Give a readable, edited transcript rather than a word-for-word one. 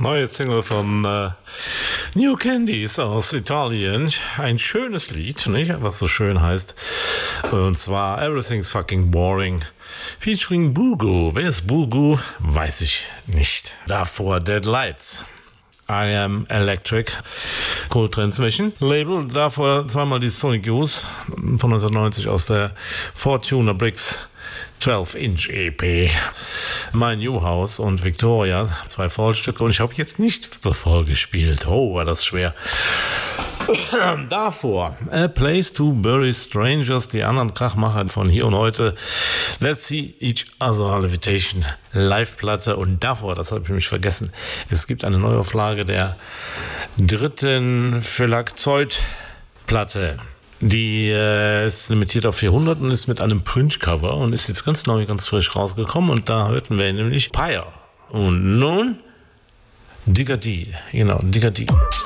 Neue Single von New Candies aus Italien. Ein schönes Lied, nicht? Was so schön heißt. Und zwar Everything's Fucking Boring. Featuring Bugu. Wer ist Bugu? Weiß ich nicht. Davor Dead Lights. I Am Electric. Cold Transmission Label. Davor zweimal die Sonic Youth von 1990 aus der Fortuna Bricks 12-Inch EP. My New House und Victoria, 2 Vollstücke. Und ich habe jetzt nicht so voll gespielt. Oh, war das schwer. Davor A Place to Bury Strangers, die anderen Krachmacher von Hier und Heute. Let's See Each Other Levitation Live-Platte. Und davor, das habe ich nämlich vergessen, es gibt eine Neuauflage der 3. Phyllakzoid-Platte. Die ist limitiert auf 400 und ist mit einem Print-Cover und ist jetzt ganz neu, ganz frisch rausgekommen. Und da hörten wir nämlich Pyre. Und nun Digga D. Genau, Digga D.